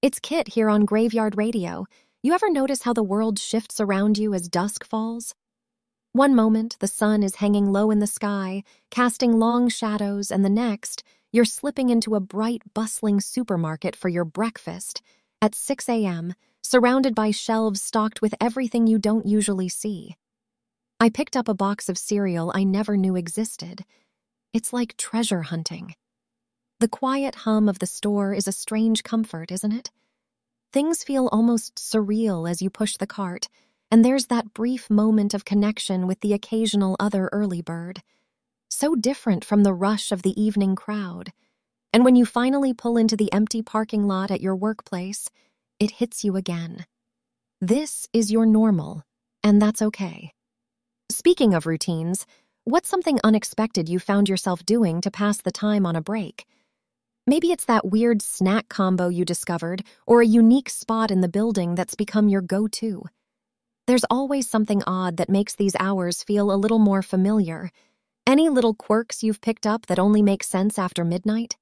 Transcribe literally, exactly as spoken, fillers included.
It's Kit here on Graveyard Radio. You ever notice how the world shifts around you as dusk falls? One moment, the sun is hanging low in the sky, casting long shadows, and the next, you're slipping into a bright, bustling supermarket for your breakfast at six a m, surrounded by shelves stocked with everything you don't usually see. I picked up a box of cereal I never knew existed. It's like treasure hunting. The quiet hum of the store is a strange comfort, isn't it? Things feel almost surreal as you push the cart, and there's that brief moment of connection with the occasional other early bird. So different from the rush of the evening crowd. And when you finally pull into the empty parking lot at your workplace, it hits you again. This is your normal, and that's okay. Speaking of routines, what's something unexpected you found yourself doing to pass the time on a break? Maybe it's that weird snack combo you discovered or a unique spot in the building that's become your go-to. There's always something odd that makes these hours feel a little more familiar. Any little quirks you've picked up that only make sense after midnight?